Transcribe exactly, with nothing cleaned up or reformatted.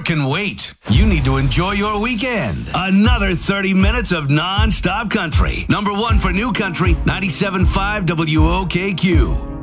can wait. You need to enjoy your weekend. Another thirty minutes of non-stop country. Number one for New Country, ninety-seven point five W O K Q.